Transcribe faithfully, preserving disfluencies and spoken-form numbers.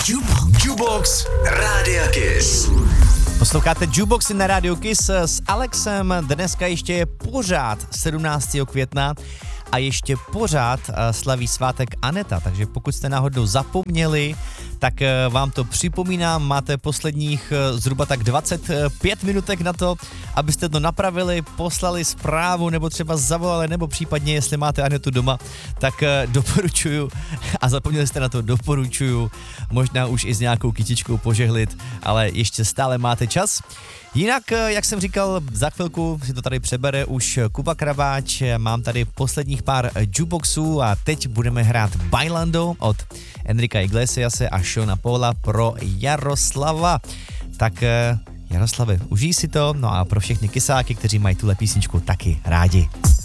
Jukebox, Jukebox Rádia Kiss. Posloucháte Jukeboxy na Radio Kiss s Alexem. Dneska ještě je pořád sedmnáctého května a ještě pořád slaví svátek Aneta, takže pokud jste náhodou zapomněli, tak vám to připomínám, máte posledních zhruba tak dvacet pět minutek na to, abyste to napravili, poslali zprávu nebo třeba zavolali, nebo případně, jestli máte Anetu doma, tak doporučuju, a zapomněli jste na to, doporučuju, možná už i s nějakou kytičkou požehlit, ale ještě stále máte čas. Jinak, jak jsem říkal, za chvilku si to tady přebere už Kuba Kraváč, mám tady posledních pár jukeboxů a teď budeme hrát Bailando od Enrika Iglesiase a Seana Paula pro Jaroslava. Tak Jaroslave, užij si to, no a pro všechny kysáky, kteří mají tuhle písničku taky rádi.